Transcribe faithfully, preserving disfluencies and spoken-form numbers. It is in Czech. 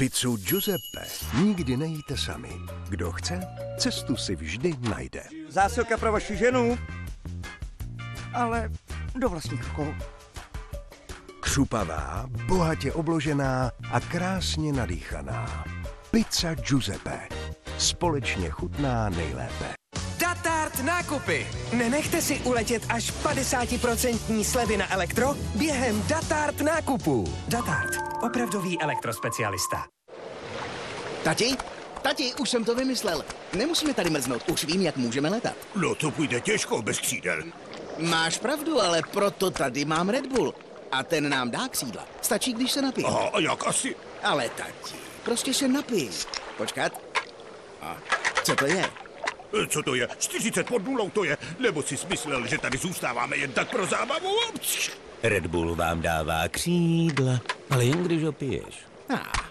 Pizzu Giuseppe nikdy nejíte sami. Kdo chce, cestu si vždy najde. Zásilka pro vaši ženu, ale do vlastních rukou. Křupavá, bohatě obložená a krásně nadýchaná. Pizza Giuseppe. Společně chutná nejlépe. Datart nákupy. Nenechte si uletět až padesát procent slevy na elektro během Datart nákupů. Datart. Opravdový elektrospecialista. Tati? Tati, už jsem to vymyslel. Nemusíme tady mrznout, už vím, jak můžeme letat. No to půjde těžko bez křídel. Máš pravdu, ale proto tady mám Red Bull. A ten nám dá křídla. Stačí, když se napije. Aha, a jak asi? Ale tati, prostě se napij. Počkat. A co to je? Co to je? čtyřicet pod nulou to je? Nebo jsi smyslel, že tady zůstáváme jen tak pro zábavu? Red Bull vám dává křídla, ale jen když ho piješ. Ah,